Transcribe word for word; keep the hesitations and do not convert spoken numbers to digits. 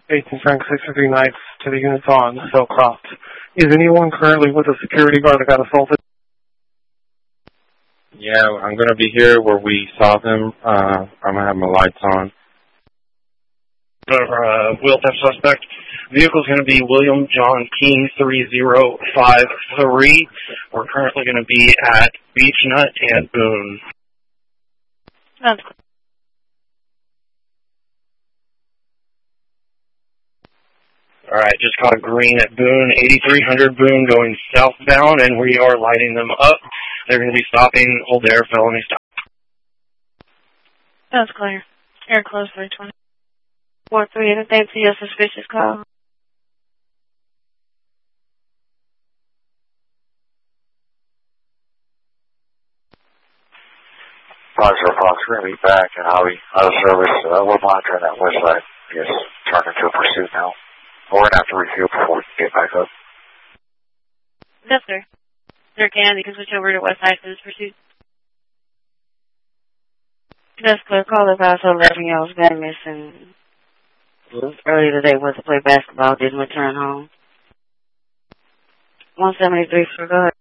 eighteen Frank sixty-three Nights to the units on Hillcroft. Is anyone currently with a security guard that got assaulted? Yeah, I'm going to be here where we saw them. Uh, I'm going to have my lights on. Uh, wheel theft suspect. Vehicle's going to be William John King three zero five three. We're currently going to be at Beechnut and Boone. That's cool. All right, just caught a green at Boone, eighty-three hundred Boone going southbound, and we are lighting them up. They're going to be stopping, hold there, felony stop. That's clear. Air close three twenty. four three, anything to your suspicious call? Roger, Fox, we're going to be back in Hobby Auto Service. Uh, we're monitoring that west side. Yes, turn into a pursuit now. We're going to have to refuel before we can get back up. Yes, sir. Sir, can you can switch over to west side for this pursuit? That's clear. Call us out so eleven year olds been missing. Earlier today was to play basketball, didn't return home. one seventy-three for good.